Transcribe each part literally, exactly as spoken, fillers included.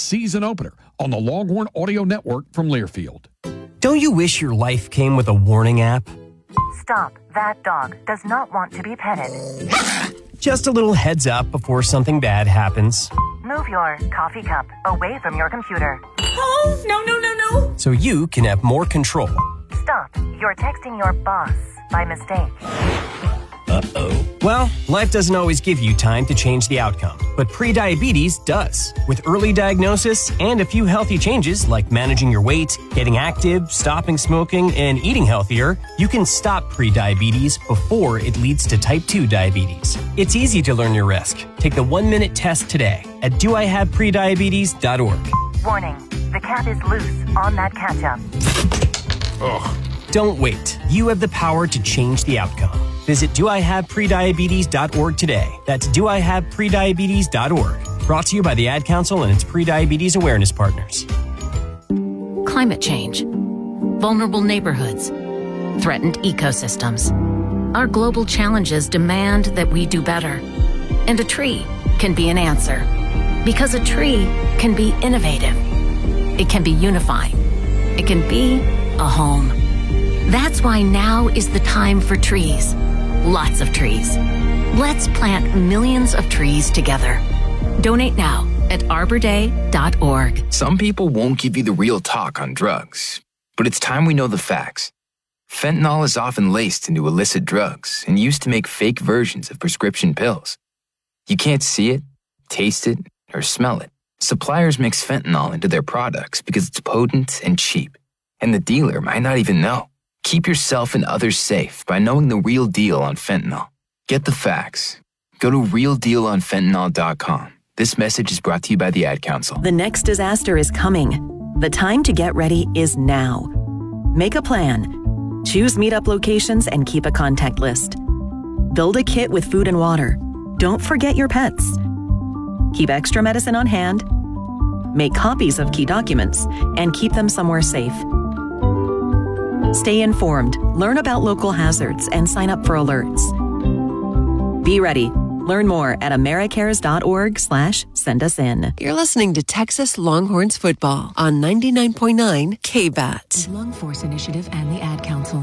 season opener on the Longhorn Audio Network from Learfield. Don't you wish your life came with a warning app? Stop. That dog does not want to be petted. Just a little heads up before something bad happens. Move your coffee cup away from your computer. Oh, no, no, no, no. So you can have more control. Stop. You're texting your boss by mistake. Uh-oh. Well, life doesn't always give you time to change the outcome, but prediabetes does. With early diagnosis and a few healthy changes like managing your weight, getting active, stopping smoking, and eating healthier, you can stop prediabetes before it leads to type two diabetes. It's easy to learn your risk. Take the one-minute test today at do I have prediabetes dot org. Warning. The cap is loose on that ketchup. Ugh. Don't wait. You have the power to change the outcome. Visit do I have prediabetes dot org today. That's do I have prediabetes dot org. Brought to you by the Ad Council and its prediabetes awareness partners. Climate change, vulnerable neighborhoods, threatened ecosystems. Our global challenges demand that we do better. And a tree can be an answer. Because a tree can be innovative. It can be unifying. It can be a home. That's why now is the time for trees. Lots of trees. Let's plant millions of trees together. Donate now at arbor day dot org. Some people won't give you the real talk on drugs, but it's time we know the facts. Fentanyl is often laced into illicit drugs and used to make fake versions of prescription pills. You can't see it, taste it, or smell it. Suppliers mix fentanyl into their products because it's potent and cheap, and the dealer might not even know. Keep yourself and others safe by knowing the real deal on fentanyl. Get the facts. Go to real deal on fentanyl dot com. This message is brought to you by the Ad Council. The next disaster is coming. The time to get ready is now. Make a plan. Choose meetup locations and keep a contact list. Build a kit with food and water. Don't forget your pets. Keep extra medicine on hand. Make copies of key documents and keep them somewhere safe. Stay informed, learn about local hazards, and sign up for alerts. Be ready. Learn more at americares dot org slash send us in. You're listening to Texas Longhorns football on ninety-nine point nine K B A T. The Lung Force Initiative and the Ad Council.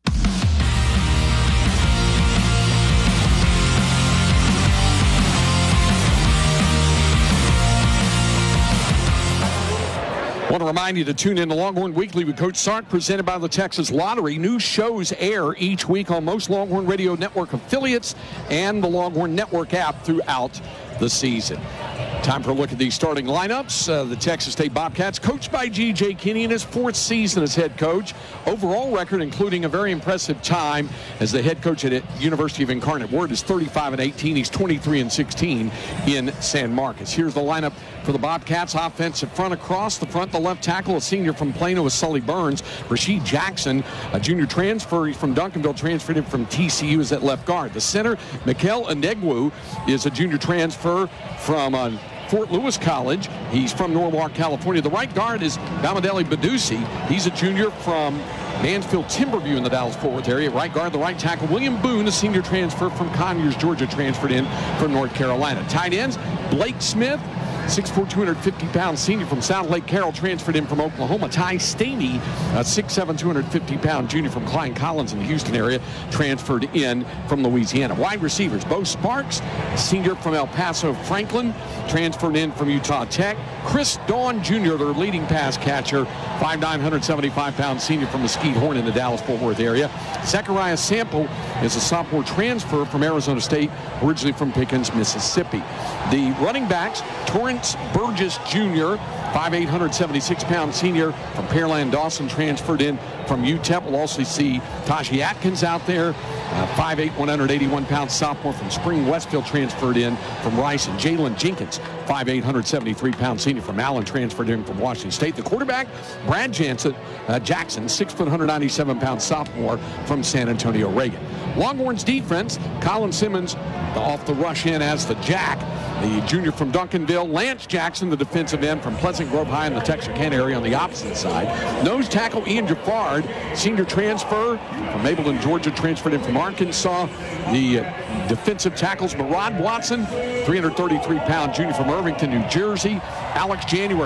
I want to remind you to tune in to Longhorn Weekly with Coach Sark, presented by the Texas Lottery. New shows air each week on most Longhorn Radio Network affiliates and the Longhorn Network app throughout the season. Time for a look at these starting lineups. Uh, the Texas State Bobcats, coached by G J Kinney in his fourth season as head coach. Overall record, including a very impressive time as the head coach at University of Incarnate Word, is thirty-five and eighteen. He's twenty-three and sixteen in San Marcos. Here's the lineup for the Bobcats. Offensive front across the front. The left tackle, a senior from Plano, is Sully Burns. Rasheed Jackson, a junior transfer from Duncanville, transferred him from T C U, is at left guard. The center, Mikel Anegwu, is a junior transfer from uh, Fort Lewis College. He's from Norwalk, California. The right guard is Bamadeli Badusi. He's a junior from Mansfield Timberview in the Dallas-Fort Worth area. Right guard, the right tackle, William Boone, a senior transfer from Conyers, Georgia, transferred in from North Carolina. Tight ends, Blake Smith, six foot four, two hundred fifty pound senior from South Lake Carroll, transferred in from Oklahoma. Ty Staney, a six seven, two hundred fifty pound junior from Klein Collins in the Houston area, transferred in from Louisiana. Wide receivers, Bo Sparks, senior from El Paso Franklin, transferred in from Utah Tech. Chris Dawn Junior, their leading pass catcher, five nine, one hundred seventy-five pound senior from Mesquite Horn in the Dallas-Fort Worth area. Zechariah Sample is a sophomore transfer from Arizona State, originally from Pickens, Mississippi. The running backs, Torrance Burgess Junior, five eight, one hundred seventy-six pound senior from Pearland Dawson, transferred in from U T E P. We'll also see Taji Atkins out there, uh, five eight, one hundred eighty-one pound sophomore from Spring Westfield, transferred in from Rice. And Jalen Jenkins, five eight, one hundred seventy-three pound senior from Allen, transferred in from Washington State. The quarterback, Brad Jansen, uh, Jackson, six foot, one hundred ninety-seven pound sophomore from San Antonio Reagan. Longhorns defense, Colin Simmons off the rush in as the jack. The junior from Duncanville, Lance Jackson, the defensive end from Pleasant Grove High in the Texarkana area on the opposite side. Nose tackle, Ian Jaffard, senior transfer from Mableton, Georgia, transferred in from Arkansas. The uh, defensive tackles, Marad Watson, three hundred thirty-three pound junior from Irvington, New Jersey. Alex January,